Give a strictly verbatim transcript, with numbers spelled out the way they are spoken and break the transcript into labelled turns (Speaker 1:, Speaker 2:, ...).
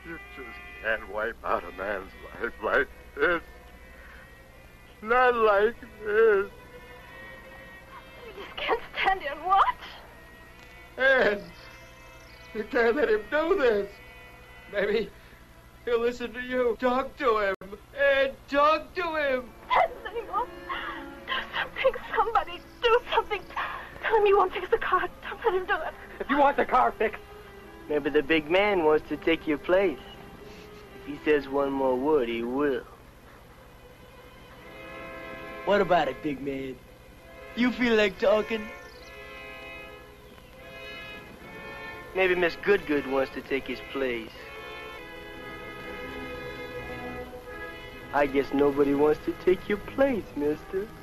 Speaker 1: You just can't wipe out a man's life like this. Not like this.
Speaker 2: You just can't stand here and watch.
Speaker 3: Ann, you can't let him do this. Maybe he'll listen to you. Talk to him. Ann, talk to him.
Speaker 2: Senor, do something. Somebody do something. Tell him you won't fix the car. Don't let him do it.
Speaker 4: If you want the car fixed, maybe the big man wants to take your place. If he says one more word, he will.
Speaker 5: What about it, big man? You feel like talking?
Speaker 4: Maybe Miss Goodgood wants to take his place. I guess nobody wants to take your place, mister.